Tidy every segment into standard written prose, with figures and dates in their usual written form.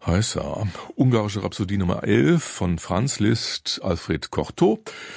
Heißer. Ungarische Rhapsodie Nummer 11 von Franz Liszt, Alfred Cortot.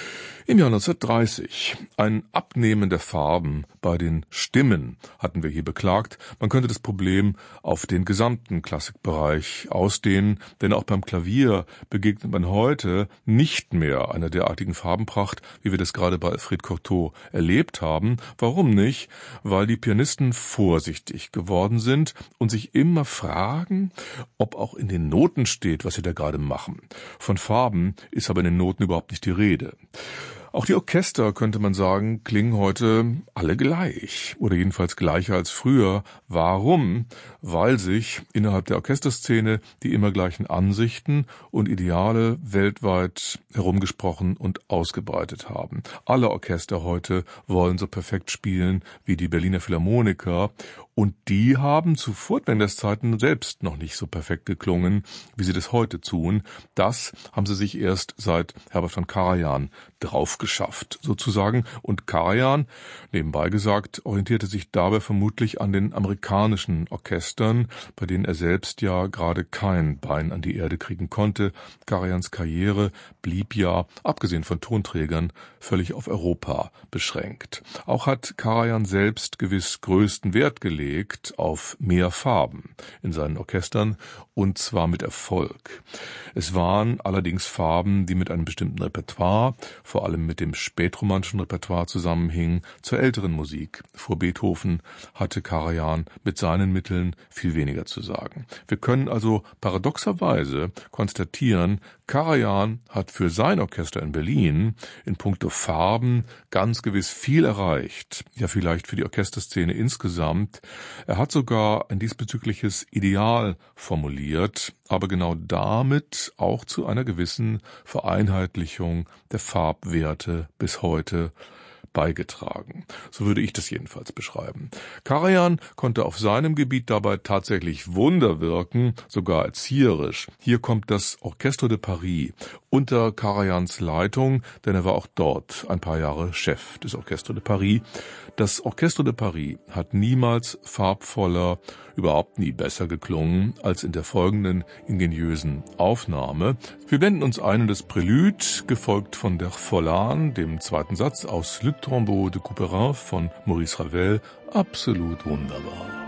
Im Jahr 1930. Ein Abnehmen der Farben bei den Stimmen hatten wir hier beklagt. Man könnte das Problem auf den gesamten Klassikbereich ausdehnen, denn auch beim Klavier begegnet man heute nicht mehr einer derartigen Farbenpracht, wie wir das gerade bei Alfred Cortot erlebt haben. Warum nicht? Weil die Pianisten vorsichtig geworden sind und sich immer fragen, ob auch in den Noten steht, was sie da gerade machen. Von Farben ist aber in den Noten überhaupt nicht die Rede. Auch die Orchester, könnte man sagen, klingen heute alle gleich oder jedenfalls gleicher als früher. Warum? Weil sich innerhalb der Orchesterszene die immer gleichen Ansichten und Ideale weltweit herumgesprochen und ausgebreitet haben. Alle Orchester heute wollen so perfekt spielen wie die Berliner Philharmoniker und die haben zu Furtwänglers Zeiten selbst noch nicht so perfekt geklungen, wie sie das heute tun. Das haben sie sich erst seit Herbert von Karajan drauf geschafft, sozusagen. Und Karajan, nebenbei gesagt, orientierte sich dabei vermutlich an den amerikanischen Orchestern, bei denen er selbst ja gerade kein Bein an die Erde kriegen konnte. Karajans Karriere blieb ja, abgesehen von Tonträgern, völlig auf Europa beschränkt. Auch hat Karajan selbst gewiss größten Wert gelegt auf mehr Farben in seinen Orchestern, und zwar mit Erfolg. Es waren allerdings Farben, die mit einem bestimmten Repertoire, vor allem mit dem spätromantischen Repertoire zusammenhingen. Zur älteren Musik, vor Beethoven, hatte Karajan mit seinen Mitteln viel weniger zu sagen. Wir können also paradoxerweise konstatieren, Karajan hat für sein Orchester in Berlin in puncto Farben ganz gewiss viel erreicht, ja vielleicht für die Orchesterszene insgesamt. Er hat sogar ein diesbezügliches Ideal formuliert, aber genau damit auch zu einer gewissen Vereinheitlichung der Farbwerte bis heute beigetragen. So würde ich das jedenfalls beschreiben. Karajan konnte auf seinem Gebiet dabei tatsächlich Wunder wirken, sogar erzieherisch. Hier kommt das Orchestre de Paris unter Karajans Leitung, denn er war auch dort ein paar Jahre Chef des Orchestre de Paris. Das Orchestre de Paris hat niemals farbvoller, überhaupt nie besser geklungen als in der folgenden ingeniösen Aufnahme. Wir blenden uns ein in das Prälude, gefolgt von der Follane, dem zweiten Satz aus Le Tombeau de Couperin von Maurice Ravel. Absolut wunderbar.